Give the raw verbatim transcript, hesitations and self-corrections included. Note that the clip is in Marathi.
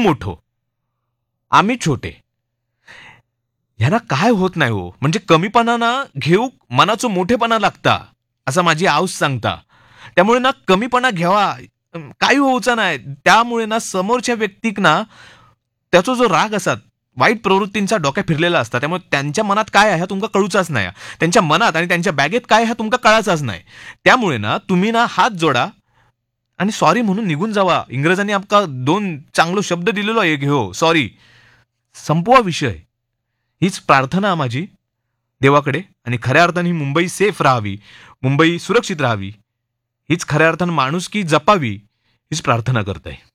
मोठो, आम्ही छोटे. ह्यांना काय होत नाही हो, म्हणजे कमीपणा ना घेऊ मनाचं मोठेपणा लागता असं माझी आऊस सांगता. त्यामुळे ना कमीपणा घ्यावा, काही होऊचा नाही. त्यामुळे ना समोरच्या व्यक्तीक ना त्याचा जो राग असतात, वाईट प्रवृत्तींचा डोक्या फिरलेला असतात, त्यामुळे त्यांच्या मनात काय आहे तुमका कळूचाच नाही. त्यांच्या मनात आणि त्यांच्या बॅगेत काय आहे तुमका कळाचाच नाही. त्यामुळे ना तुम्ही ना हात जोडा आणि सॉरी म्हणून निघून जावा. इंग्रजांनी आमका दोन चांगलो शब्द दिलेलो आहे, घेऊ सॉरी, संपवा विषय. हीच प्रार्थना माझी देवाकडे. आणि खऱ्या अर्थाने ही मुंबई सेफ राहावी, मुंबई सुरक्षित राहावी, हीच खऱ्या अर्थानं माणुसकी जपावी, हीच प्रार्थना करत आहे.